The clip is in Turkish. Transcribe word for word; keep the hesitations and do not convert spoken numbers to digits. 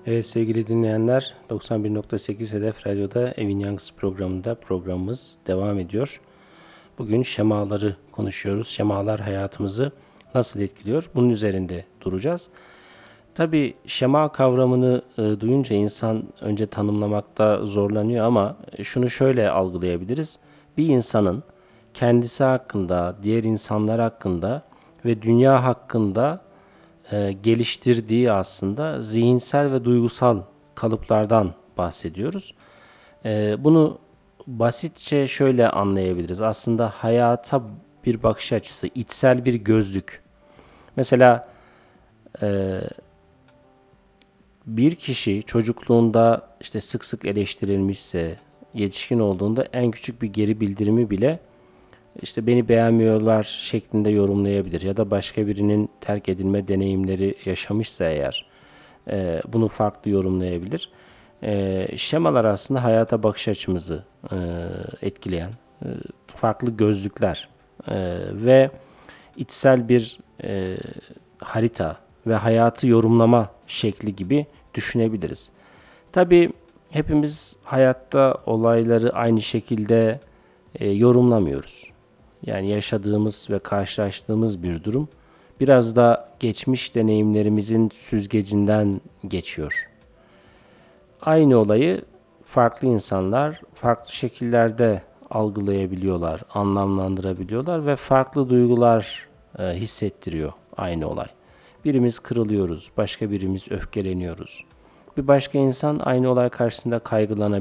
Evet sevgili dinleyenler, doksan bir nokta sekiz Hedef Radyo'da Evin Yankısı programında programımız devam ediyor. Bugün şemaları konuşuyoruz. Şemalar hayatımızı nasıl etkiliyor? Bunun üzerinde duracağız. Tabii şema kavramını e, duyunca insan önce tanımlamakta zorlanıyor ama şunu şöyle algılayabiliriz. Bir insanın kendisi hakkında, diğer insanlar hakkında ve dünya hakkında e, geliştirdiği aslında zihinsel ve duygusal kalıplardan bahsediyoruz. E, bunu basitçe şöyle anlayabiliriz. Aslında hayata bir bakış açısı, içsel bir gözlük. Mesela e, bir kişi çocukluğunda işte sık sık eleştirilmişse, yetişkin olduğunda en küçük bir geri bildirimi bile işte beni beğenmiyorlar şeklinde yorumlayabilir ya da başka birinin terk edilme deneyimleri yaşamışsa eğer e, bunu farklı yorumlayabilir. E, şemalar aslında hayata bakış açımızı e, etkileyen e, farklı gözlükler e, ve içsel bir e, harita ve hayatı yorumlama şekli gibi düşünebiliriz. Tabii hepimiz hayatta olayları aynı şekilde e, yorumlamıyoruz. Yani yaşadığımız ve karşılaştığımız bir durum biraz da geçmiş deneyimlerimizin süzgecinden geçiyor. Aynı olayı farklı insanlar farklı şekillerde algılayabiliyorlar, anlamlandırabiliyorlar ve farklı duygular e, hissettiriyor aynı olay. Birimiz kırılıyoruz, başka birimiz öfkeleniyoruz. Bir başka insan aynı olay karşısında kaygılanabiliyor.